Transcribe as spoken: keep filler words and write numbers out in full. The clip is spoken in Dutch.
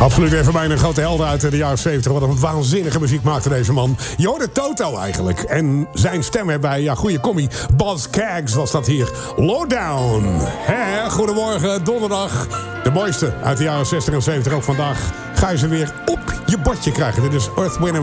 Absoluut even mijn grote helden uit de jaren zeventig. Wat een waanzinnige muziek maakte deze man. Je hoorde Toto eigenlijk. En zijn stem hebben wij, ja, goede commie. Boz Scaggs was dat hier. Lowdown. Hè, goedemorgen, donderdag. De mooiste uit de jaren zestig en zeventig. Ook vandaag ga je ze weer op je bordje krijgen. Dit is Earth, Wind and